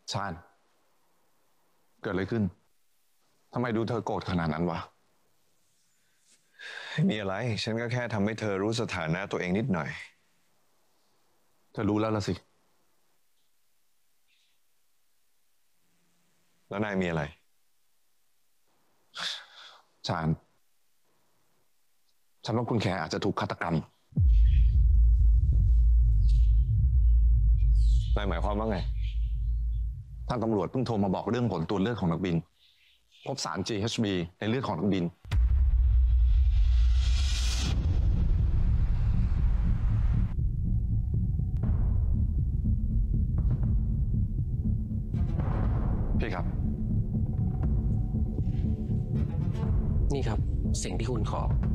ชาญเกิดอะไรขึ้นทำไมดูเธอโกรธขนาดนั้นวะมีอะไรฉันก็แค่ทำให้เธอรู้สถานะตัวเองนิดหน่อยเธอรู้แล้วละสิแล้วนายมีอะไรชาญฉันว่าคุณแคอาจจะถูกฆาตกรรมนายหมายความว่าไงทางตำรวจเพิ่งโทรมาบอกเรื่องผลตรวจเลือดของนักบินพบสาร GHB ในเลือดของนักบินพี่ครับนี่ครับสิ่งที่คุณขอ